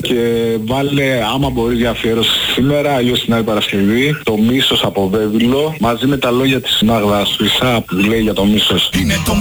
και βάλε, άμα μπορείς, για αφιέρωση σήμερα, αλλιώς την άλλη Παρασκευή, το μίσος από Βέβυλο, μαζί με τα λόγια της Μάγδας Φυσά που λέει για το μίσος. Είναι το